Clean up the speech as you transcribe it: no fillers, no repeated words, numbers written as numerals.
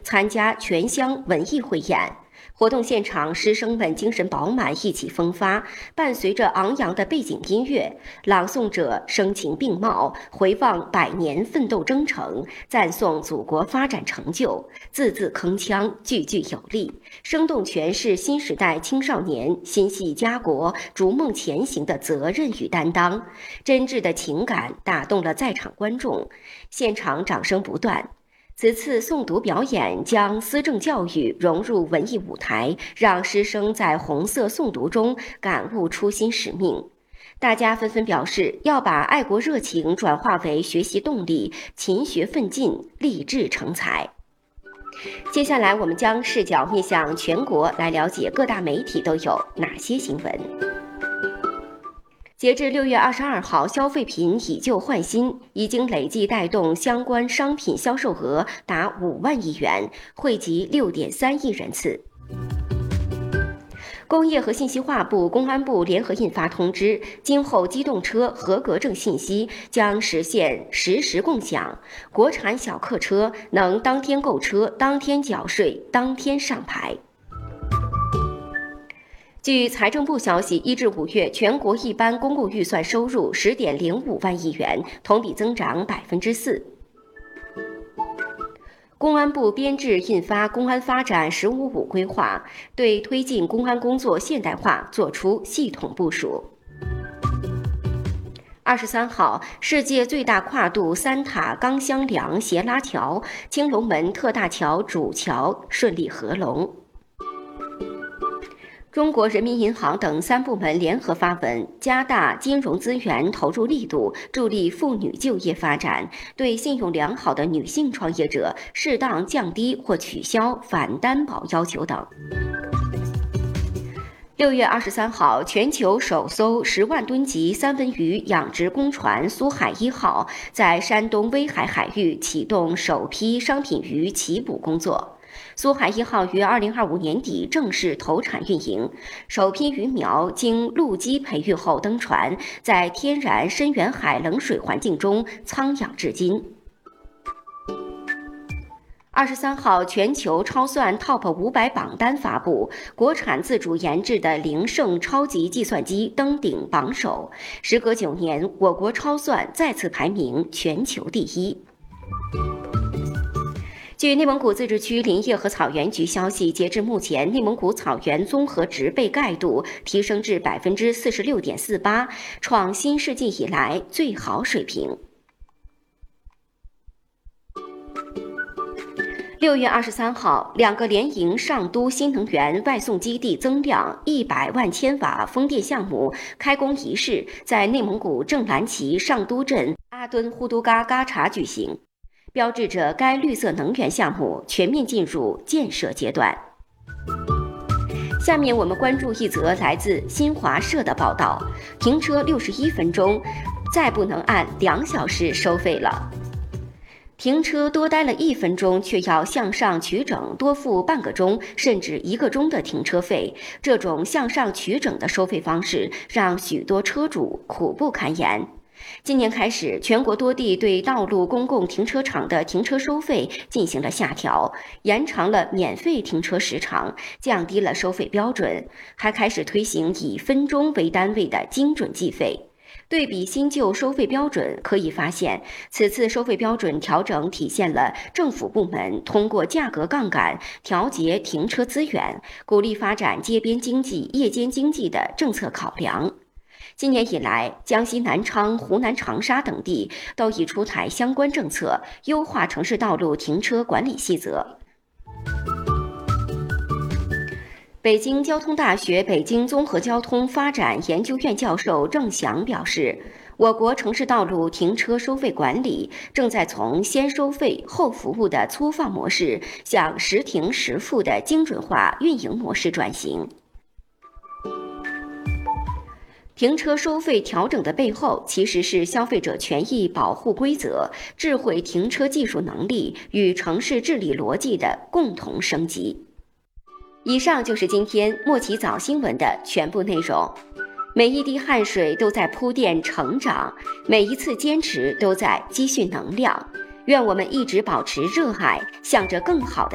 参加全乡文艺汇演。活动现场，师生们精神饱满，意气风发，伴随着昂扬的背景音乐，朗诵者声情并茂，回望百年奋斗征程，赞颂祖国发展成就，字字铿锵，句句有力，生动诠释新时代青少年心系家国、逐梦前行的责任与担当。真挚的情感打动了在场观众，现场掌声不断。此次诵读表演将思政教育融入文艺舞台，让师生在红色诵读中感悟初心使命。大家纷纷表示要把爱国热情转化为学习动力，勤学奋进，立志成才。接下来，我们将视角面向全国，来了解各大媒体都有哪些新闻。截至6月22号，消费品以旧换新，已经累计带动相关商品销售额达5万亿元，惠及6.3亿人次。工业和信息化部、公安部联合印发通知，今后机动车合格证信息将实现实时共享，国产小客车能当天购车、当天缴税、当天上牌。据财政部消息，1至5月全国一般公共预算收入10.05万亿元，同比增长4%。公安部编制印发《公安发展“十五五”规划》，对推进公安工作现代化作出系统部署。23号，世界最大跨度3塔钢箱梁斜拉桥——青龙门特大桥主桥顺利合龙。中国人民银行等3部门联合发文，加大金融资源投入力度，助力妇女就业发展，对信用良好的女性创业者适当降低或取消反担保要求等。6月23号，全球首艘10万吨级三文鱼养殖工船苏海1号在山东威海海域启动首批商品鱼起捕工作。苏海1号于2025年底正式投产运营，首批鱼苗经陆基培育后登船，在天然深远海冷水环境中仓养至今。23号，全球超算 TOP 500榜单发布，国产自主研制的灵盛超级计算机登顶榜首。时隔9年，我国超算再次排名全球第1。据内蒙古自治区林业和草原局消息，截至目前，内蒙古草原综合植被盖度提升至46.48%，创新世纪以来最好水平。6月23号，2个联营上都新能源外送基地增量100万千瓦风电项目开工仪式在内蒙古正蓝旗上都镇阿敦呼都嘎嘎查举行，标志着该绿色能源项目全面进入建设阶段。下面我们关注一则来自新华社的报道：停车61分钟，再不能按2小时收费了。停车多待了1分钟，却要向上取整多付半个钟甚至1个钟的停车费，这种向上取整的收费方式让许多车主苦不堪言。今年开始，全国多地对道路公共停车场的停车收费进行了下调，延长了免费停车时长，降低了收费标准，还开始推行以分钟为单位的精准计费。对比新旧收费标准，可以发现，此次收费标准调整体现了政府部门通过价格杠杆调节停车资源，鼓励发展街边经济、夜间经济的政策考量。今年以来，江西南昌、湖南长沙等地都已出台相关政策，优化城市道路停车管理细则。北京交通大学北京综合交通发展研究院教授郑翔表示，我国城市道路停车收费管理正在从先收费后服务的粗放模式向实停实付的精准化运营模式转型。停车收费调整的背后，其实是消费者权益保护规则、智慧停车技术能力与城市治理逻辑的共同升级。以上就是今天莫奇早新闻的全部内容。每一滴汗水都在铺垫成长，每一次坚持都在积蓄能量。愿我们一直保持热爱，向着更好的